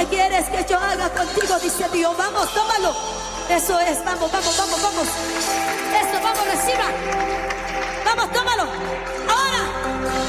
¿Qué quieres que yo haga contigo? Dice Dios. Vamos, tómalo. Eso es, vamos, vamos, vamos, vamos. Eso, vamos, reciba.